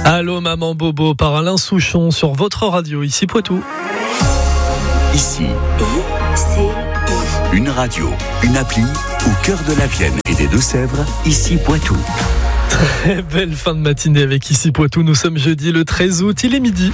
Allô maman Bobo par Alain Souchon sur votre radio, ici Poitou. Ici, une radio, une appli au cœur de la Vienne et des Deux-Sèvres, ici Poitou. Très belle fin de matinée avec ici Poitou, nous sommes jeudi le 13 août, il est midi.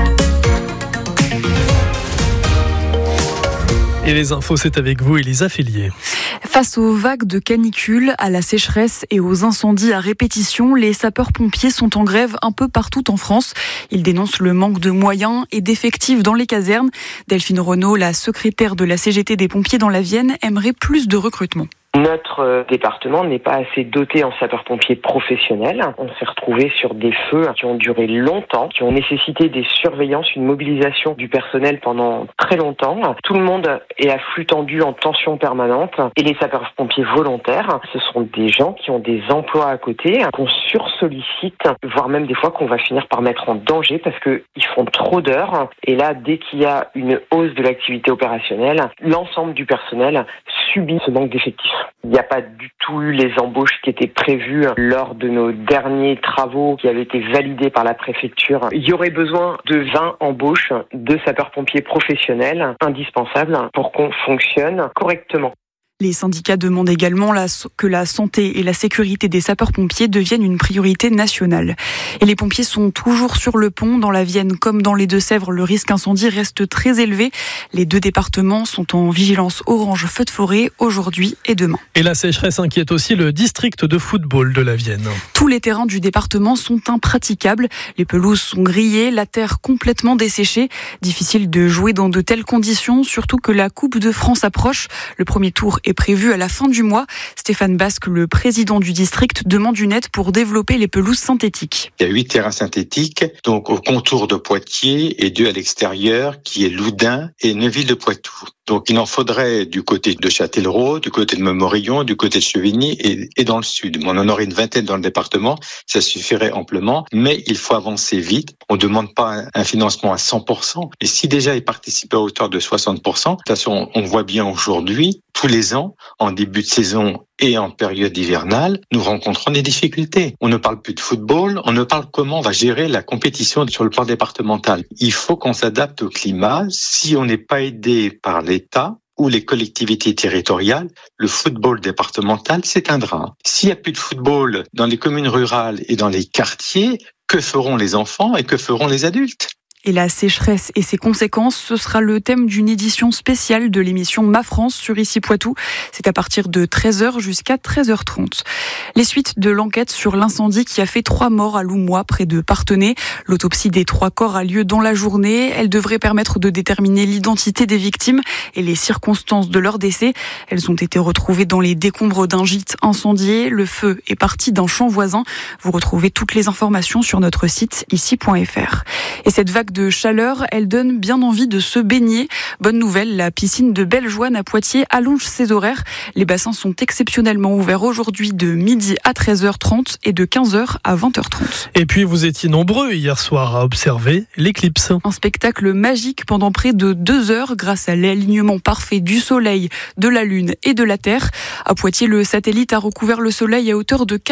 Et les infos, c'est avec vous, Elisa Félier. Face aux vagues de canicule, à la sécheresse et aux incendies à répétition, les sapeurs-pompiers sont en grève un peu partout en France. Ils dénoncent le manque de moyens et d'effectifs dans les casernes. Delphine Renaud, la secrétaire de la CGT des pompiers dans la Vienne, aimerait plus de recrutement. Notre département n'est pas assez doté en sapeurs-pompiers professionnels. On s'est retrouvé sur des feux qui ont duré longtemps, qui ont nécessité des surveillances, une mobilisation du personnel pendant très longtemps. Tout le monde est à flux tendu en tension permanente. Et les sapeurs-pompiers volontaires, ce sont des gens qui ont des emplois à côté, qu'on sursollicite, voire même des fois qu'on va finir par mettre en danger parce qu'ils font trop d'heures. Et là, dès qu'il y a une hausse de l'activité opérationnelle, l'ensemble du personnel subit ce manque d'effectifs. Il n'y a pas du tout eu les embauches qui étaient prévues lors de nos derniers travaux qui avaient été validés par la préfecture. Il y aurait besoin de 20 embauches de sapeurs-pompiers professionnels indispensables pour qu'on fonctionne correctement. Les syndicats demandent également que la santé et la sécurité des sapeurs-pompiers deviennent une priorité nationale. Et les pompiers sont toujours sur le pont. Dans la Vienne comme dans les Deux-Sèvres, le risque incendie reste très élevé. Les deux départements sont en vigilance orange feu de forêt aujourd'hui et demain. Et la sécheresse inquiète aussi le district de football de la Vienne. Tous les terrains du département sont impraticables. Les pelouses sont grillées, la terre complètement desséchée. Difficile de jouer dans de telles conditions, surtout que la Coupe de France approche. Le premier tour est prévu à la fin du mois. Stéphane Basque, le président du district, demande une aide pour développer les pelouses synthétiques. Il y a 8 terrains synthétiques, donc au contour de Poitiers et 2 à l'extérieur, qui est Loudun et Neuville-de-Poitou. Donc il en faudrait du côté de Châtellerault, du côté de Montmorillon, du côté de Chevigny et dans le sud. On en aurait une vingtaine dans le département, ça suffirait amplement, mais il faut avancer vite. On ne demande pas un financement à 100%, et si déjà il participe à hauteur de 60%, de toute façon on voit bien aujourd'hui, tous les ans, en début de saison et en période hivernale, nous rencontrons des difficultés. On ne parle plus de football, on ne parle comment on va gérer la compétition sur le plan départemental. Il faut qu'on s'adapte au climat. Si on n'est pas aidé par l'État ou les collectivités territoriales, le football départemental s'éteindra. S'il n'y a plus de football dans les communes rurales et dans les quartiers, que feront les enfants et que feront les adultes ? Et la sécheresse et ses conséquences, ce sera le thème d'une édition spéciale de l'émission Ma France sur Ici Poitou. C'est à partir de 13h jusqu'à 13h30. Les suites de l'enquête sur l'incendie qui a fait 3 morts à Loumois, près de Parthenay. L'autopsie des 3 corps a lieu dans la journée. Elle devrait permettre de déterminer l'identité des victimes et les circonstances de leur décès. Elles ont été retrouvées dans les décombres d'un gîte incendié. Le feu est parti d'un champ voisin. Vous retrouvez toutes les informations sur notre site ici.fr. Et cette vague de chaleur, elle donne bien envie de se baigner. Bonne nouvelle, la piscine de Bellejoine à Poitiers allonge ses horaires. Les bassins sont exceptionnellement ouverts aujourd'hui de midi à 13h30 et de 15h à 20h30. Et puis vous étiez nombreux hier soir à observer l'éclipse. Un spectacle magique pendant près de 2 heures grâce à l'alignement parfait du soleil, de la lune et de la terre. À Poitiers, le satellite a recouvert le soleil à hauteur de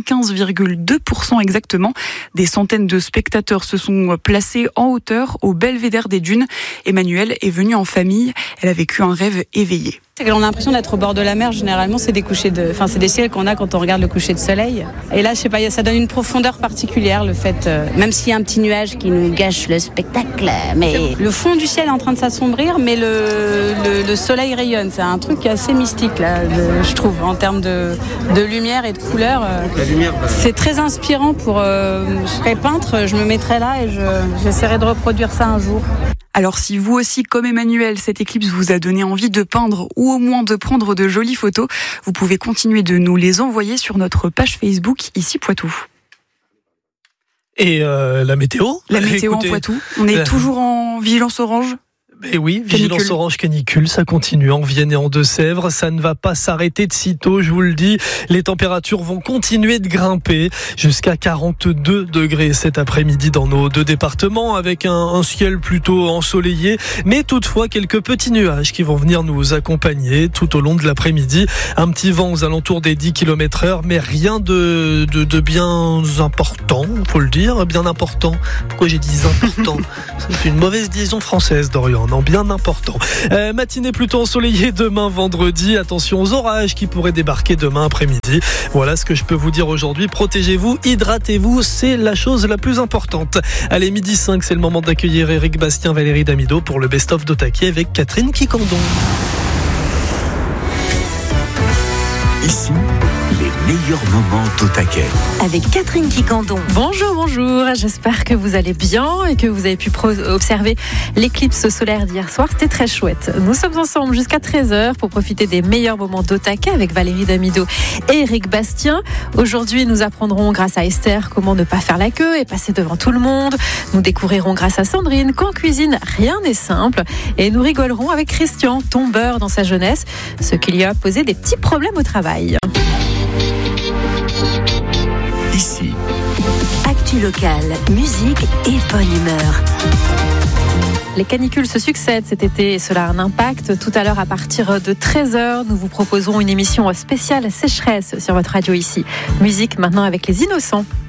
95,2% exactement. Des centaines de spectateurs se sont placés en hauteur au belvédère des dunes. Emmanuelle est venue en famille. Elle a vécu un rêve éveillé. On a l'impression d'être au bord de la mer. Généralement, c'est des ciels qu'on a quand on regarde le coucher de soleil. Et là, je sais pas, ça donne une profondeur particulière, le fait, même s'il y a un petit nuage qui nous gâche le spectacle. Mais le fond du ciel est en train de s'assombrir, mais le soleil rayonne. C'est un truc qui est assez mystique, là, je trouve, en termes de lumière et de couleur. C'est très inspirant je serais peintre, je me mettrais là et j'essaierai de reproduire ça un jour. Alors si vous aussi, comme Emmanuel, cette éclipse vous a donné envie de peindre ou au moins de prendre de jolies photos, vous pouvez continuer de nous les envoyer sur notre page Facebook Ici Poitou. Et la météo ? La météo. Écoutez, en Poitou, on est toujours en vigilance orange. Et oui, vigilance orange canicule, ça continue en Vienne et en Deux-Sèvres. Ça ne va pas s'arrêter de sitôt, je vous le dis. Les températures vont continuer de grimper jusqu'à 42 degrés cet après-midi dans nos deux départements, avec un ciel plutôt ensoleillé, mais toutefois quelques petits nuages qui vont venir nous accompagner tout au long de l'après-midi. Un petit vent aux alentours des 10 km/h, mais rien de bien important, faut le dire, bien important. Pourquoi j'ai dit important? C'est une mauvaise liaison française, Dorian. Non, bien important. Matinée plutôt ensoleillée demain vendredi. Attention aux orages qui pourraient débarquer demain après-midi. Voilà ce que je peux vous dire aujourd'hui. Protégez-vous, hydratez-vous, c'est la chose la plus importante. Allez, 12h05, c'est le moment d'accueillir Éric Bastien, Valérie Damido pour le best-of d'Otaki avec Catherine Quicandon. Ici, les meilleurs moments d'Otaki. Avec Catherine Quicandon. Bonjour, j'espère que vous allez bien et que vous avez pu observer l'éclipse solaire d'hier soir. C'était très chouette. Nous sommes ensemble jusqu'à 13h pour profiter des meilleurs moments d'Otaki avec Valérie Damido et Éric Bastien. Aujourd'hui, nous apprendrons grâce à Esther comment ne pas faire la queue et passer devant tout le monde. Nous découvrirons grâce à Sandrine qu'en cuisine, rien n'est simple. Et nous rigolerons avec Christian, tombeur dans sa jeunesse, ce qui lui a posé des petits problèmes au travail. Ici, Actu locale, musique et bonne humeur. Les canicules se succèdent cet été et cela a un impact. Tout à l'heure, à partir de 13h, nous vous proposons une émission spéciale sécheresse sur votre radio ici. Musique maintenant avec les Innocents.